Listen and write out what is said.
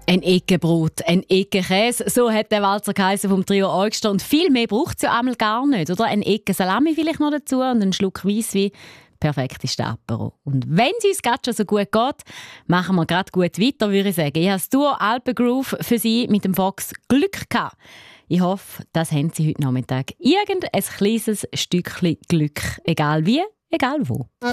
Ein Eckenbrot, ein Eckenkäse, so hat der Walzer geheissen vom Trio Eugster. Und viel mehr braucht es ja einmal gar nicht, oder? Ein Eckensalami vielleicht noch dazu und einen Schluck Weisswein. Perfekt ist der Apero. Und wenn es uns gerade schon so gut geht, machen wir gerade gut weiter, würde ich sagen. Ich habe das Duo Alpengroove für Sie mit dem Fox Glück gehabt. Ich hoffe, das haben Sie heute Nachmittag. Irgendein kleines Stückchen Glück. Egal wie, egal wo.